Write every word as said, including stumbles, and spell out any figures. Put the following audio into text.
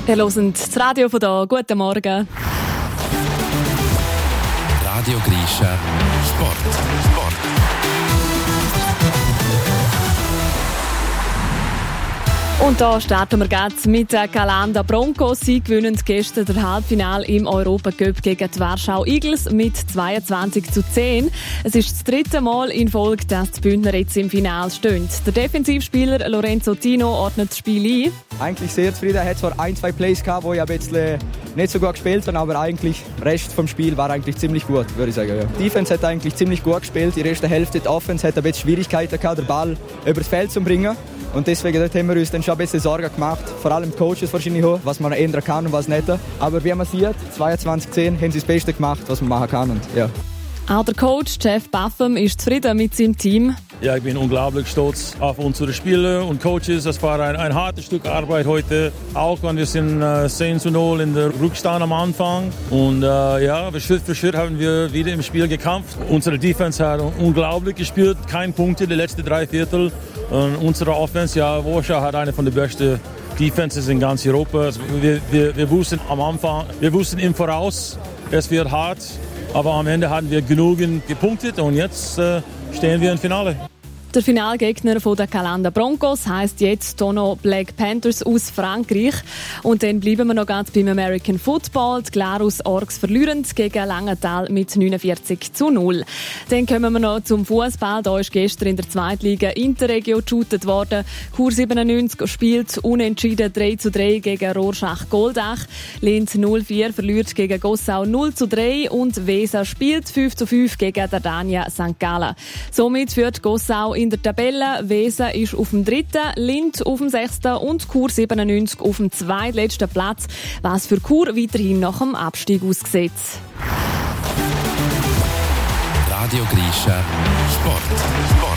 Wir hören das Radio von hier. Guten Morgen. Radio Grischa Sport. Sport. Und da starten wir jetzt mit den Calanda Broncos. Sie gewinnen gestern das Halbfinale im Europacup gegen die Warschau Eagles mit zweiundzwanzig zu zehn. Es ist das dritte Mal in Folge, dass die Bündner jetzt im Finale stehen. Der Defensivspieler Lorenzo Tino ordnet das Spiel ein. Eigentlich sehr zufrieden. Er hat zwar ein, zwei Plays gehabt, wo ich ein bisschen nicht so gut gespielt habe, aber eigentlich der Rest vom Spiel war eigentlich ziemlich gut, würde ich sagen. Ja. Die Defense hat eigentlich ziemlich gut gespielt. Die erste Hälfte der Offense hat ein bisschen Schwierigkeiten gehabt, den Ball übers Feld zu bringen. Und deswegen dort haben wir uns dann schon ein bisschen Sorgen gemacht. Vor allem die Coaches wahrscheinlich auch, was man ändern kann und was nicht. Aber wie man sieht, zweiundzwanzig zehn haben sie das Beste gemacht, was man machen kann. Und, ja. Auch der Coach Jeff Buffum ist zufrieden mit seinem Team. Ja, ich bin unglaublich stolz auf unsere Spieler und Coaches. Das war ein, ein hartes Stück Arbeit heute. Auch wenn wir sind äh, zehn zu null in der Rückstand am Anfang. Und äh, ja, Schritt für Schritt haben wir wieder im Spiel gekämpft. Unsere Defense hat unglaublich gespielt. Kein Punkte die letzten drei Viertel. Und unsere Offense, ja, Warschau hat eine von den besten Defenses in ganz Europa. Also wir, wir, wir wussten am Anfang, wir wussten im Voraus, es wird hart. Aber am Ende hatten wir genügend gepunktet und jetzt äh, stehen wir im Finale. Der Finalgegner der Calanda Broncos heisst jetzt Tono Black Panthers aus Frankreich. Und dann bleiben wir noch ganz beim American Football. Die Glarus Orks verlieren gegen Langenthal mit neunundvierzig zu null. Dann kommen wir noch zum Fußball. Da ist gestern in der Zweitliga Interregio geshootet worden. Chur siebenundneunzig spielt unentschieden drei zu drei gegen Rorschach-Goldach. Linz null vier verliert gegen Gossau null zu drei und Weser spielt fünf zu fünf gegen Dardania Sankt Gallen. Somit führt Gossau in der Tabelle. Weser ist auf dem dritten, Linz auf dem sechsten und Chur siebenundneunzig auf dem zweitletzten Platz, was für Chur weiterhin nach dem Abstieg aussieht. Radio Grischa Sport. Sport.